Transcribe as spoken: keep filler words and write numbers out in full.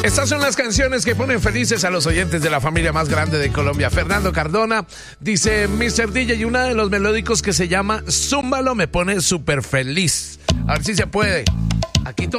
Estas son las canciones que ponen felices a los oyentes de la familia más grande de Colombia. Fernando Cardona dice: mister D J, y una de los melódicos que se llama Zúmbalo me pone súper feliz. A ver si se puede. Aquí